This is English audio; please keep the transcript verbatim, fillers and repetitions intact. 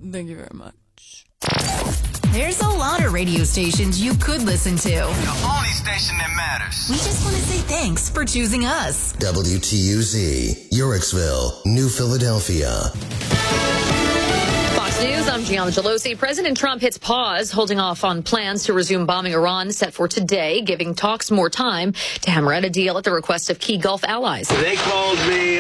Thank you very much. There's a lot of radio stations you could listen to. The only station that matters. We just want to say thanks for choosing us. W T U Z, Yorksville, New Philadelphia. Fox News, I'm Gianna Gelosi. President Trump hits pause, holding off on plans to resume bombing Iran set for today, giving talks more time to hammer out a deal at the request of key Gulf allies. They called me